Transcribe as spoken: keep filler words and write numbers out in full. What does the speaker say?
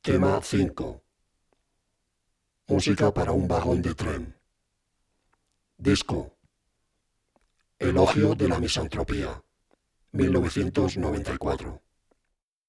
Tema cinco. Música para un vagón de tren. Disco. Elogio de la misantropía. mil novecientos noventa y cuatro.